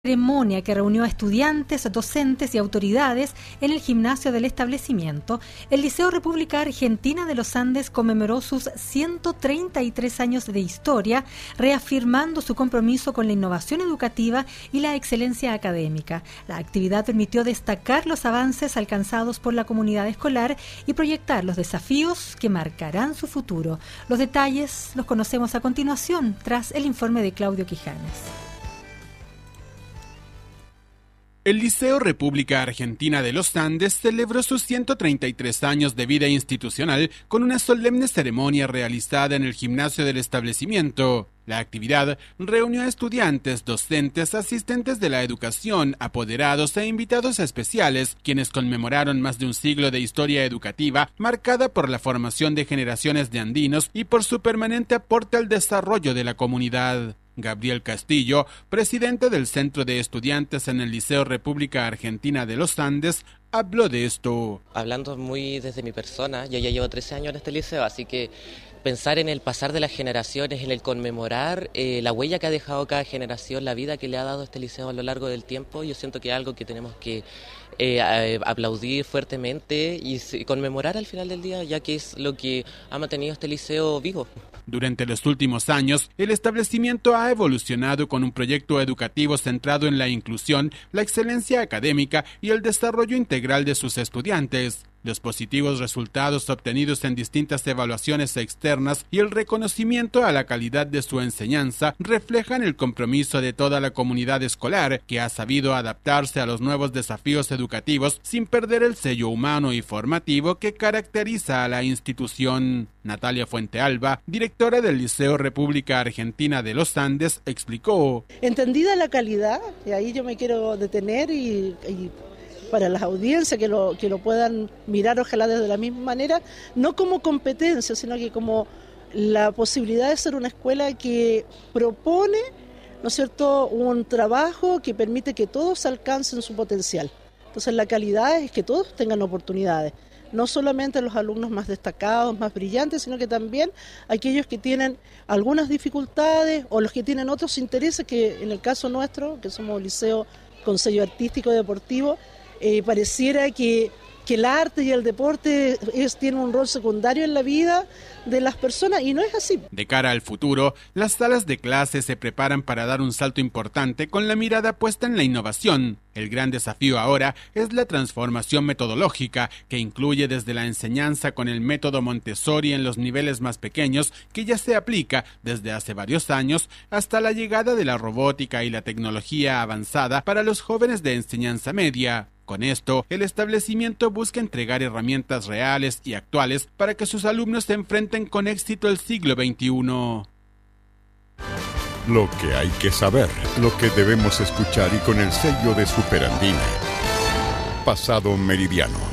Ceremonia que reunió a estudiantes, docentes y autoridades en el gimnasio del establecimiento, el Liceo República Argentina de los Andes conmemoró sus 133 años de historia, reafirmando su compromiso con la innovación educativa y la excelencia académica. La actividad permitió destacar los avances alcanzados por la comunidad escolar y proyectar los desafíos que marcarán su futuro. Los detalles los conocemos a continuación, tras el informe de Claudio Quijanes. El Liceo República Argentina de los Andes celebró sus 133 años de vida institucional con una solemne ceremonia realizada en el gimnasio del establecimiento. La actividad reunió a estudiantes, docentes, asistentes de la educación, apoderados e invitados especiales, quienes conmemoraron más de un siglo de historia educativa marcada por la formación de generaciones de andinos y por su permanente aporte al desarrollo de la comunidad. Gabriel Castillo, presidente del Centro de Estudiantes en el Liceo República Argentina de los Andes, habló de esto. Hablando muy desde mi persona, yo ya llevo 13 años en este liceo, así que pensar en el pasar de las generaciones, en el conmemorar la huella que ha dejado cada generación, la vida que le ha dado este liceo a lo largo del tiempo, yo siento que es algo que tenemos que aplaudir fuertemente y conmemorar al final del día, ya que es lo que ha mantenido este liceo vivo. Durante los últimos años, el establecimiento ha evolucionado con un proyecto educativo centrado en la inclusión, la excelencia académica y el desarrollo integral de sus estudiantes. Los positivos resultados obtenidos en distintas evaluaciones externas y el reconocimiento a la calidad de su enseñanza reflejan el compromiso de toda la comunidad escolar, que ha sabido adaptarse a los nuevos desafíos educativos sin perder el sello humano y formativo que caracteriza a la institución. Natalia Fuentealba, directora del Liceo República Argentina de los Andes, explicó: entendida la calidad, y ahí yo me quiero detener y para las audiencias que lo puedan mirar, ojalá desde la misma manera, no como competencia, sino que como la posibilidad de ser una escuela que propone, ¿no es cierto?, un trabajo que permite que todos alcancen su potencial. Entonces la calidad es que todos tengan oportunidades, no solamente los alumnos más destacados, más brillantes, sino que también aquellos que tienen algunas dificultades o los que tienen otros intereses, que en el caso nuestro, que somos un liceo con sello artístico y deportivo, pareciera que el arte y el deporte tienen un rol secundario en la vida de las personas, y no es así. De cara al futuro, las salas de clase se preparan para dar un salto importante con la mirada puesta en la innovación. El gran desafío ahora es la transformación metodológica, que incluye desde la enseñanza con el método Montessori en los niveles más pequeños, que ya se aplica desde hace varios años, hasta la llegada de la robótica y la tecnología avanzada para los jóvenes de enseñanza media. Con esto, el establecimiento busca entregar herramientas reales y actuales para que sus alumnos se enfrenten con éxito el siglo XXI. Lo que hay que saber, lo que debemos escuchar, y con el sello de Superandina. Pasado Meridiano.